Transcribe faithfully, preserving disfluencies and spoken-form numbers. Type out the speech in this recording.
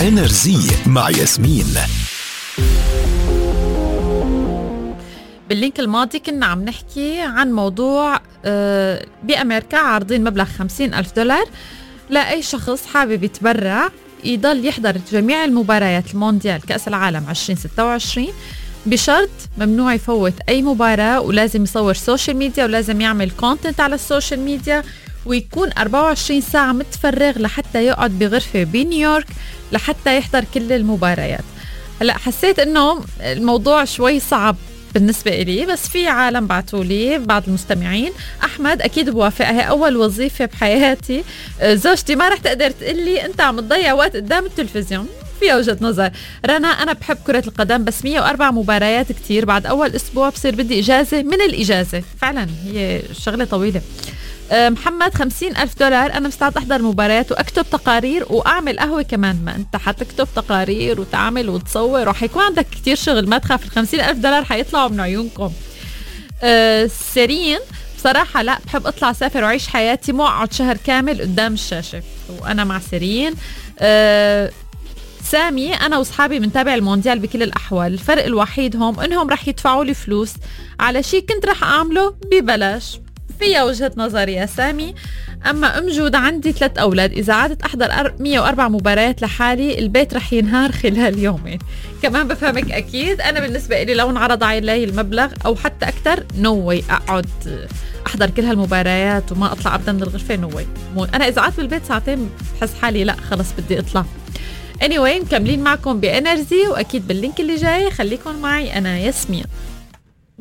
انرجي مع ياسمين. باللينك الماضي كنا عم نحكي عن موضوع بأمريكا عارضين مبلغ خمسين ألف دولار لأي شخص حابب يتبرع يضل يحضر جميع المباريات المونديال كأس العالم عشرين ستة وعشرين بشرط ممنوع يفوت أي مباراة، ولازم يصور سوشيال ميديا، ولازم يعمل كونتنت على السوشيال ميديا، ويكون أربعة وعشرين ساعة متفرغ لحتى يقعد بغرفة بنيويورك لحتى يحضر كل المباريات. هلأ حسيت إنه الموضوع شوي صعب بالنسبة إلي، بس في عالم بعتولي بعض المستمعين. أحمد أكيد بوافق، هي أول وظيفة بحياتي، زوجتي ما رح تقدر تقلي أنت عم تضيع وقت قدام التلفزيون. فيها وجهة نظر. رنا أنا بحب كرة القدم، بس مية وأربعة مباريات كتير، بعد أول أسبوع بصير بدي إجازة من الإجازة. فعلا هي شغلة طويلة. محمد خمسين ألف دولار أنا مستعد أحضر مباريات وأكتب تقارير وأعمل قهوة كمان. ما أنت حتكتب تقارير وتعمل وتصور وحيكون عندك كتير شغل، ما تخاف الخمسين ألف دولار حيطلعوا من عيونكم. أه سيرين بصراحة لا، بحب أطلع سافر وعيش حياتي، مو أقعد شهر كامل قدام الشاشة، وأنا مع سيرين. أه سامي أنا وصحابي منتابع المونديال بكل الأحوال، الفرق الوحيد هم إنهم رح يدفعوا لي فلوس على شيء كنت رح أعمله ببلاش. فيها وجهة نظر يا سامي. أما أم جود عندي ثلاث أولاد، إذا عادت أحضر مية وأربعة مباريات لحالي البيت رح ينهار خلال يومين. كمان بفهمك أكيد. أنا بالنسبة إلي لو انعرض علي المبلغ أو حتى أكتر نو واي أقعد أحضر كل هالمباريات وما أطلع أبدا من الغرفة. نو واي. أنا إذا قعدت بالبيت ساعتين بحس حالي لا خلص بدي أطلع. anyway مكملين معكم بإنرجي، وأكيد باللينك اللي جاي خليكم معي أنا ياسمين.